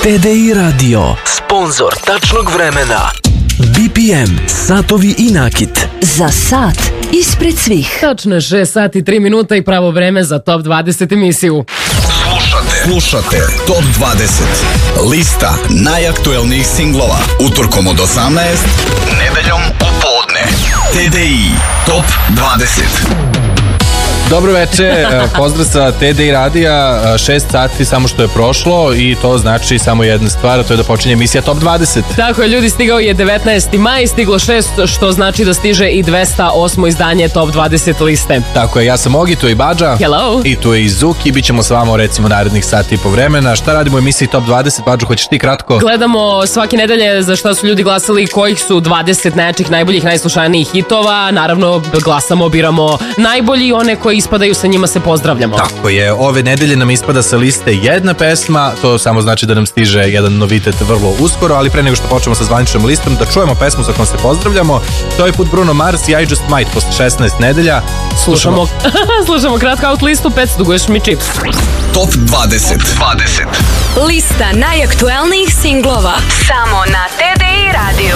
TDI Radio, sponzor tačnog vremena. BPM, satovi i nakit. Za sat ispred svih. Tačno je 6 sati i 3 minuta i pravo vreme za Top 20 emisiju. Slušate Top 20. Lista najaktuelnijih singlova. Utorkom od 18, nedeljom u podne. TDI Top 20. Dobro veče, pozdrav sa TDI radija, 6 sati samo što je prošlo i to znači samo jedna stvar, a to je da počinje emisija Top 20. Tako je, ljudi, stigao je 19. maj, stiglo 6, što znači da stiže i 208. izdanje Top 20 liste. Tako je, ja sam Ogi, tu je i Badža. Hello. I tu je i Zuki, bit ćemo s vama recimo narednih sati i po vremena. Šta radimo u emisiji Top 20, Badžu, hoćeš ti kratko? Gledamo svake nedelje za šta su ljudi glasali, kojih su 20 najjačih, najboljih, najslušanijih hitova. Naravno, glasamo, biramo najbolji, one koji ispadaju, sa njima se pozdravljamo. Tako je, ove nedelje nam ispada sa liste jedna pesma, to samo znači da nam stiže jedan novitet vrlo uskoro, ali pre nego što počnemo sa zvaničnom listom, da čujemo pesmu sa kojom se pozdravljamo. To je put Bruno Mars i I Just Might posle 16 nedelja. Slušamo kratko out listu, 5 duguješ mi čips. Top 20. Lista najaktuelnijih singlova. Samo na TDI radiju.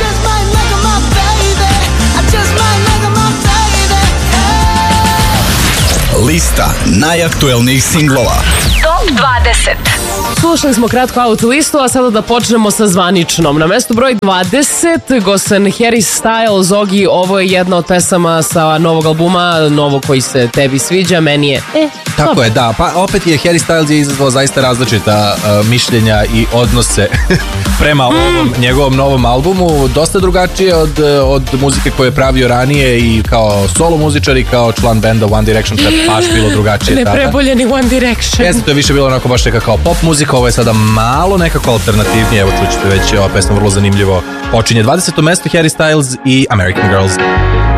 Lista najaktuelnijih singlova. Top 20. Slušali smo kratko out listu, a sada da počnemo sa zvaničnom. Na mestu broj 20, Gosen Harry Styles, Ogi, ovo je jedna od pesama sa novog albuma, novo koji se tebi sviđa, meni je Tako je, da, pa opet je Harry Styles je izazvao zaista različita mišljenja i odnose prema ovom njegovom novom albumu, dosta drugačije od muzike koju je pravio ranije i kao solo muzičar i kao član benda One Direction, to je baš bilo drugačije tada. Nepreboljeni One Direction. Jeste, to je više bilo onako baš neka kao pop muzika, ovo je sada malo nekako alternativnije, evo čućete već, ova pesma vrlo zanimljivo počinje. 20. mesto Harry Styles i American Girls.